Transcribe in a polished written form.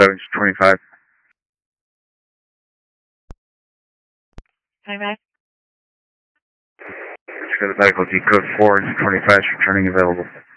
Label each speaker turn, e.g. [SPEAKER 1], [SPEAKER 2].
[SPEAKER 1] 25.
[SPEAKER 2] Hi,
[SPEAKER 1] Let's go to medical decode 4, 25 is returning available.